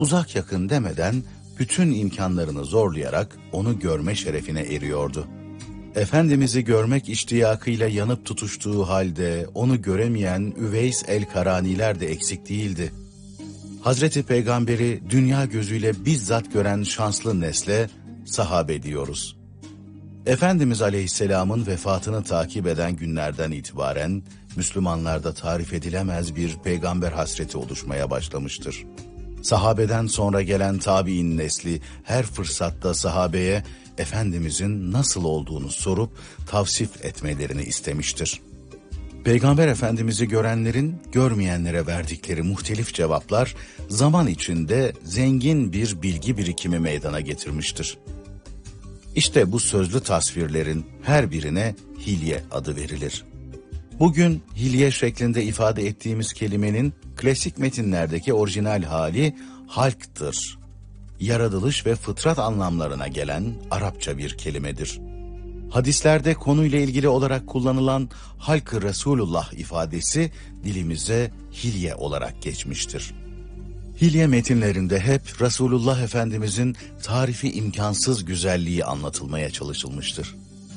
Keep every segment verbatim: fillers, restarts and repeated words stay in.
Uzak yakın demeden bütün imkanlarını zorlayarak onu görme şerefine eriyordu. Efendimiz'i görmek iştiyakıyla yanıp tutuştuğu halde onu göremeyen Üveys el-Karaniler de eksik değildi. Hazreti Peygamber'i dünya gözüyle bizzat gören şanslı nesle sahabe diyoruz. Efendimiz Aleyhisselam'ın vefatını takip eden günlerden itibaren Müslümanlarda tarif edilemez bir peygamber hasreti oluşmaya başlamıştır. Sahabeden sonra gelen tabi'in nesli her fırsatta sahabeye Efendimizin nasıl olduğunu sorup tavsif etmelerini istemiştir. Peygamber Efendimiz'i görenlerin görmeyenlere verdikleri muhtelif cevaplar zaman içinde zengin bir bilgi birikimi meydana getirmiştir. İşte bu sözlü tasvirlerin her birine hilye adı verilir. Bugün hilye şeklinde ifade ettiğimiz kelimenin klasik metinlerdeki orijinal hali halktır. Yaratılış ve fıtrat anlamlarına gelen Arapça bir kelimedir. Hadislerde konuyla ilgili olarak kullanılan halk-ı Resulullah ifadesi dilimize hilye olarak geçmiştir. Hilye metinlerinde hep Resulullah Efendimizin tarifi imkansız güzelliği anlatılmaya çalışılmıştır.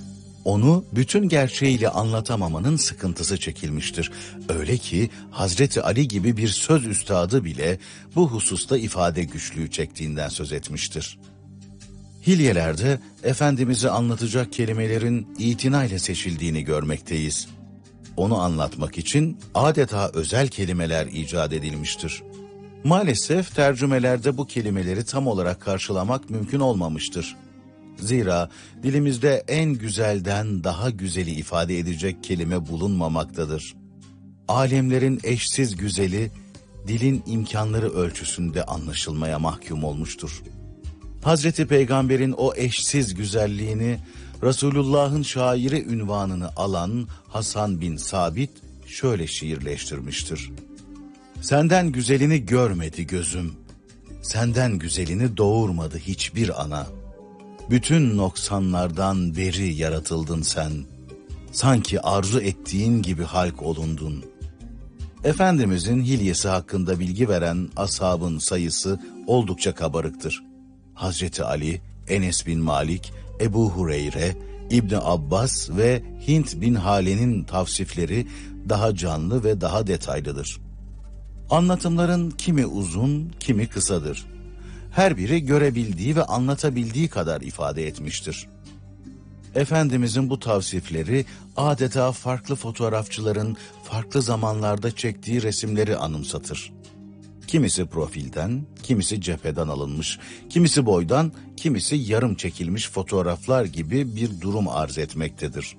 Onu bütün gerçeğiyle anlatamamanın sıkıntısı çekilmiştir. Öyle ki Hazreti Ali gibi bir söz üstadı bile bu hususta ifade güçlüğü çektiğinden söz etmiştir. Hilyelerde Efendimiz'i anlatacak kelimelerin itinayla seçildiğini görmekteyiz. Onu anlatmak için adeta özel kelimeler icat edilmiştir. Maalesef tercümelerde bu kelimeleri tam olarak karşılamak mümkün olmamıştır. Zira dilimizde en güzelden daha güzeli ifade edecek kelime bulunmamaktadır. Alemlerin eşsiz güzeli, dilin imkanları ölçüsünde anlaşılmaya mahkum olmuştur. Hazreti Peygamber'in o eşsiz güzelliğini, Resulullah'ın şairi ünvanını alan Hasan bin Sabit şöyle şiirleştirmiştir. Senden güzelini görmedi gözüm, senden güzelini doğurmadı hiçbir ana. Bütün noksanlardan beri yaratıldın sen, sanki arzu ettiğin gibi halk olundun. Efendimizin hilyesi hakkında bilgi veren ashabın sayısı oldukça kabarıktır. Hazreti Ali, Enes bin Malik, Ebu Hureyre, İbni Abbas ve Hint bin Hale'nin tavsifleri daha canlı ve daha detaylıdır. Anlatımların kimi uzun, kimi kısadır. Her biri görebildiği ve anlatabildiği kadar ifade etmiştir. Efendimizin bu tavsifleri adeta farklı fotoğrafçıların farklı zamanlarda çektiği resimleri anımsatır. Kimisi profilden, kimisi cepheden alınmış, kimisi boydan, kimisi yarım çekilmiş fotoğraflar gibi bir durum arz etmektedir.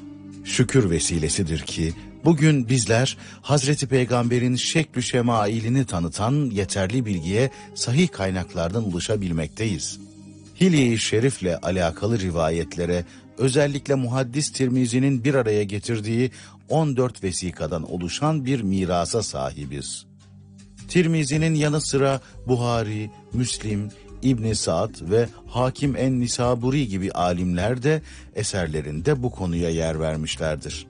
Şükür vesilesidir ki bugün bizler Hazreti Peygamber'in şeklü şemailini tanıtan yeterli bilgiye sahih kaynaklardan ulaşabilmekteyiz. Hilye-i Şerif'le alakalı rivayetlere özellikle Muhaddis Tirmizi'nin bir araya getirdiği on dört vesikadan oluşan bir mirasa sahibiz. Tirmizi'nin yanı sıra Buhari, Müslim, İbn Sa'd ve Hakim en-Nisaburi gibi alimler de eserlerinde bu konuya yer vermişlerdir.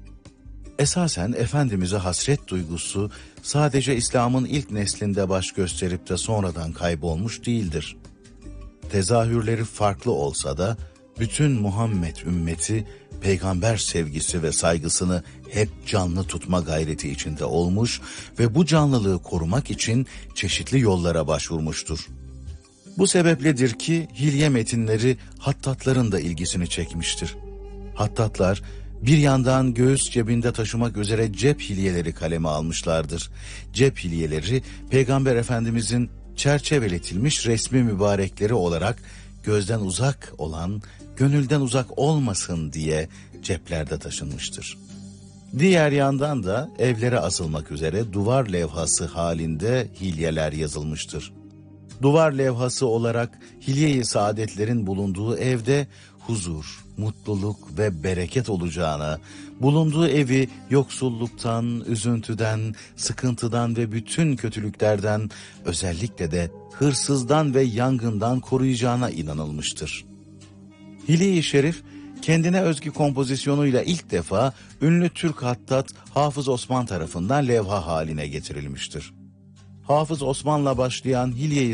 Esasen Efendimiz'e hasret duygusu sadece İslam'ın ilk neslinde baş gösterip de sonradan kaybolmuş değildir. Tezahürleri farklı olsa da bütün Muhammed ümmeti peygamber sevgisi ve saygısını hep canlı tutma gayreti içinde olmuş ve bu canlılığı korumak için çeşitli yollara başvurmuştur. Bu sebepledir ki hilye metinleri hattatların da ilgisini çekmiştir. Hattatlar bir yandan göğüs cebinde taşımak üzere cep hilyeleri kaleme almışlardır. Cep hilyeleri Peygamber Efendimizin çerçeveletilmiş resmi mübarekleri olarak gözden uzak olan, gönülden uzak olmasın diye ceplerde taşınmıştır. Diğer yandan da evlere asılmak üzere duvar levhası halinde hilyeler yazılmıştır. Duvar levhası olarak hilye-i saadetlerin bulunduğu evde huzur, mutluluk ve bereket olacağına, bulunduğu evi yoksulluktan, üzüntüden, sıkıntıdan ve bütün kötülüklerden, özellikle de hırsızdan ve yangından koruyacağına inanılmıştır. Hilye-i Şerif, kendine özgü kompozisyonuyla ilk defa ünlü Türk hattat Hafız Osman tarafından levha haline getirilmiştir. Hafız Osman'la başlayan Hilye-i